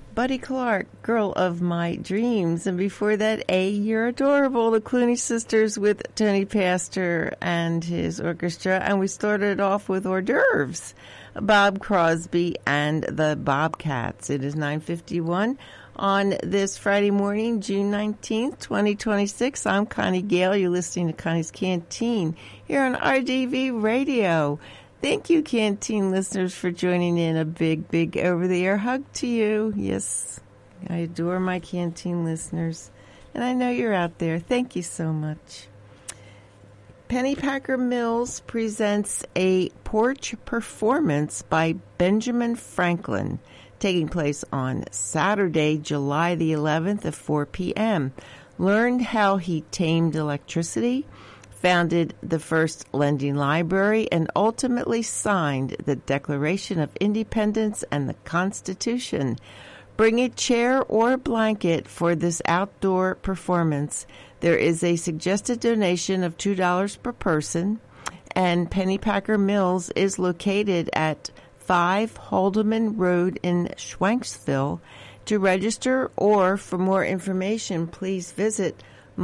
Buddy Clark, Girl of My Dreams. And before that, You're Adorable, the Clooney Sisters with Tony Pastor and his orchestra. And we started off with Hors d'oeuvres, Bob Crosby and the Bobcats. It is 9:51 on this Friday morning, June 19th, 2026. I'm Connie Gale. You're listening to Connie's Canteen here on RDV Radio. Thank you, Canteen listeners, for joining in. A big, big over-the-air hug to you. Yes, I adore my Canteen listeners, and I know you're out there. Thank you so much. Pennypacker Mills presents a porch performance by Benjamin Franklin, taking place on Saturday, July the 11th at 4 p.m. Learn how he tamed electricity, founded the first lending library, and ultimately signed the Declaration of Independence and the Constitution. Bring a chair or blanket for this outdoor performance. There is a suggested donation of $2 per person, and Pennypacker Mills is located at 5 Haldeman Road in Schwanksville. To register or for more information, please visit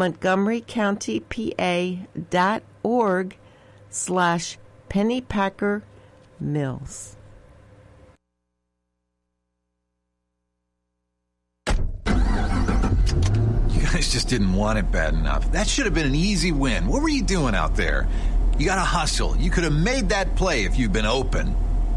montgomerycountypa.org/Pennypacker Mills. You guys just didn't want it bad enough. That should have been an easy win. What were you doing out there? You got to hustle. You could have made that play if you'd been open.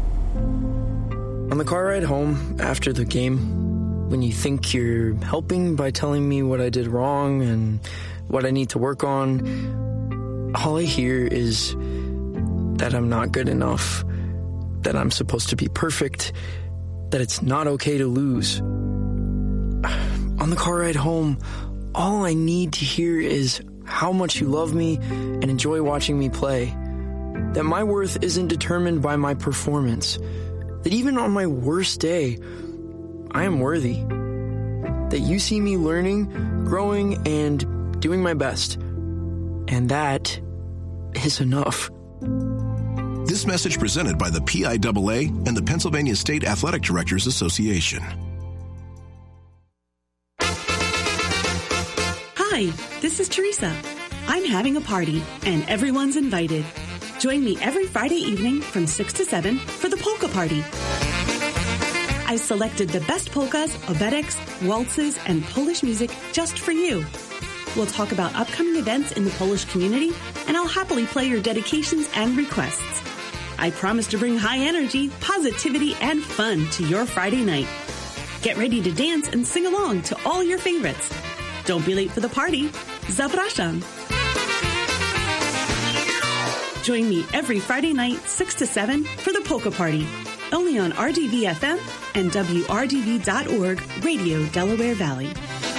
On the car ride home after the game, when you think you're helping by telling me what I did wrong and what I need to work on, all I hear is that I'm not good enough, that I'm supposed to be perfect, that it's not okay to lose. On the car ride home, all I need to hear is how much you love me and enjoy watching me play, that my worth isn't determined by my performance, that even on my worst day, I am worthy, that you see me learning, growing, and doing my best. And that is enough. This message presented by the PIAA and the Pennsylvania State Athletic Directors Association. Hi, this is Teresa. I'm having a party, and everyone's invited. Join me every Friday evening from 6 to 7 for the polka party. I selected the best polkas, obetics, waltzes, and Polish music just for you. We'll talk about upcoming events in the Polish community, and I'll happily play your dedications and requests. I promise to bring high energy, positivity, and fun to your Friday night. Get ready to dance and sing along to all your favorites. Don't be late for the party. Zapraszam. Join me every Friday night, 6 to 7, for the polka party. Only on RDV-FM and WRDV.org, Radio Delaware Valley.